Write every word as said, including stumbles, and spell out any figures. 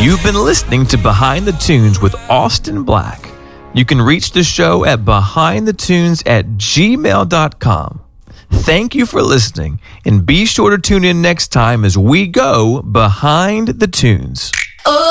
You've been listening to Behind the Tunes with Austin Black. You can reach the show at behindthetunes at gmail dot com. Thank you for listening, and be sure to tune in next time as we go Behind the Tunes.